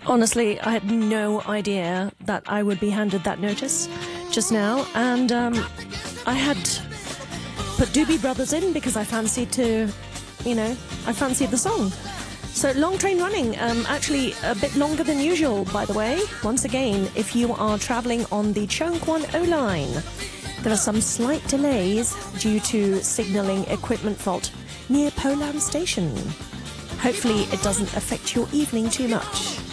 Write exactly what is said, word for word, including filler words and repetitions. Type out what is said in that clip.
Honestly, I had no idea that I would be handed that notice just now, and um, I had put Doobie Brothers in because I fancied to, you know, I fancied the song. So Long Train Running, um, actually a bit longer than usual, by the way. Once again, if you are travelling on the Cheung Kwan O line, there are some slight delays due to signalling equipment fault near Polam Station. Hopefully it doesn't affect your evening too much.